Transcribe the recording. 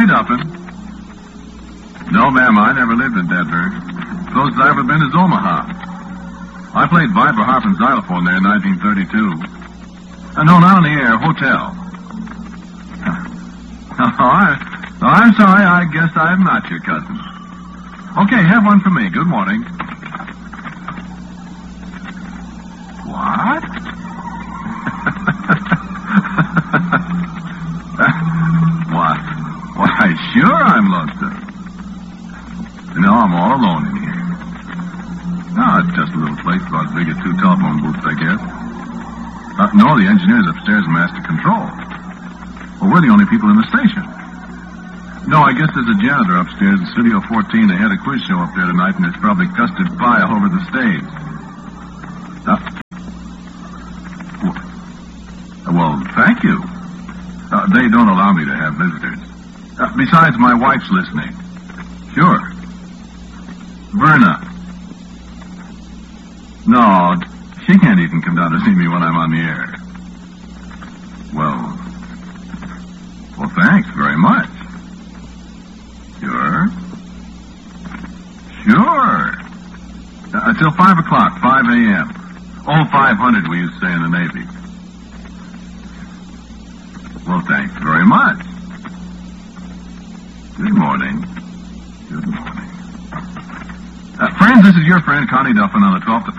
Connie Duffin. No, ma'am, I never lived in Denver. Closest I've ever been is Omaha. I played viper harp and xylophone there in 1932. No, not on the air, hotel. I'm sorry, I guess I'm not your cousin. Okay, have one for me. Good morning. What? Why, sure I'm lonesome. No, I'm all alone in here. No, it's just a little place about as big as 2 telephone booths, I guess. No, the engineer's upstairs in master control. Well, we're the only people in the station. No, I guess there's a janitor upstairs in Studio 14. They had a quiz show up there tonight, and there's probably custard pie all over the stage. Well, thank you. They don't allow me to have visitors. Besides, my wife's listening. Sure. Verna. No, she can't even come down to see me when I'm on the air. Well, thanks very much. Sure. Till 5 o'clock, 5 a.m. Old 500, we used to say in the Navy. Well, thanks very much. Good morning. Good morning. Friends, this is your friend, Connie Duffin, on the 12th to